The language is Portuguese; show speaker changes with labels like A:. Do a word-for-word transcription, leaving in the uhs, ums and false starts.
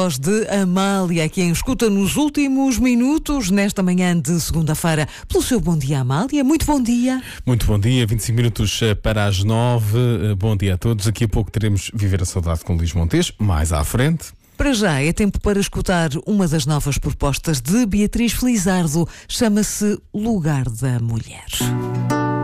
A: voz de Amália, quem escuta nos últimos minutos, nesta manhã de segunda-feira. Pelo seu bom dia, Amália. Muito bom dia.
B: Muito bom dia, vinte e cinco minutos para as nove. Bom dia a todos. Daqui a pouco teremos Viver a Saudade com Luís Montes, mais à frente.
A: Para já é tempo para escutar uma das novas propostas de Beatriz Felizardo. Chama-se Lugar da Mulher.